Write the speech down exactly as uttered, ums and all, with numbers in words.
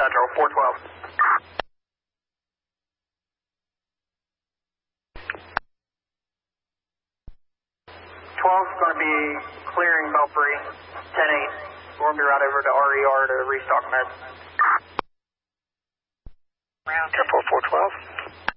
Satchel, four twelve. twelve is going to be clearing Belfry, ten eight. We're going to be right over to R E R to restock meds. Tempo four twelve.